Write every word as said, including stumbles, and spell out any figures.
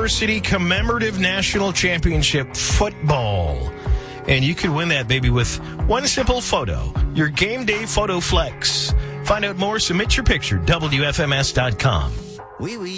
University Commemorative National Championship Football. And you could win that, baby, with one simple photo. Your Game Day Photo Flex. Find out more. Submit your picture. W F M S dot com. Oui, oui.